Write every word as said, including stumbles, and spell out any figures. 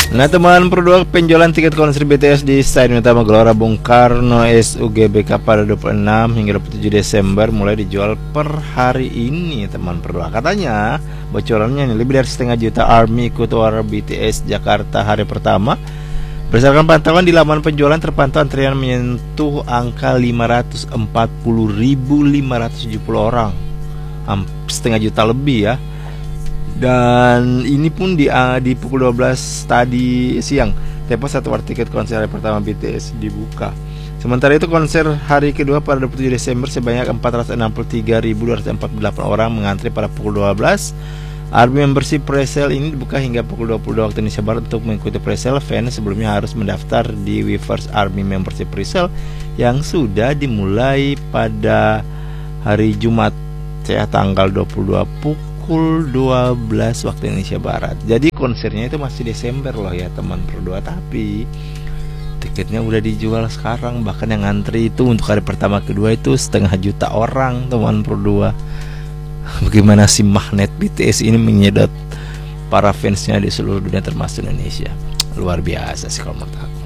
Nah teman berdua, penjualan tiket konser B T S di Stadion Utama Gelora Bung Karno S U G B K pada dua puluh enam hingga dua puluh tujuh Desember mulai dijual per hari ini teman berdua. Katanya bocorannya nih, lebih dari setengah juta ARMY ikut war B T S Jakarta hari pertama. Berdasarkan pantauan di laman penjualan, terpantau antrian menyentuh angka lima ratus empat puluh ribu lima ratus tujuh puluh orang, setengah juta lebih ya. Dan ini pun di, uh, di pukul dua belas tadi siang, Tempo satu war tiket konser hari pertama B T S dibuka. Sementara itu konser hari kedua pada dua puluh tujuh Desember sebanyak empat ratus enam puluh tiga ribu dua ratus empat puluh delapan orang mengantri pada pukul dua belas. ARMY membership presale ini dibuka hingga pukul dua puluh dua waktu Indonesia Barat. Untuk mengikuti presale, fans sebelumnya harus mendaftar di Weverse ARMY membership presale yang sudah dimulai pada hari Jumat ya, tanggal dua puluh dua pukul dua belas waktu Indonesia Barat. Jadi konsernya itu masih Desember loh ya teman berdua, tapi tiketnya udah dijual sekarang. Bahkan yang ngantri itu untuk hari pertama kedua itu setengah juta orang teman berdua. Bagaimana si magnet B T S ini menyedot para fansnya di seluruh dunia termasuk Indonesia. Luar biasa sih kalau menurut aku.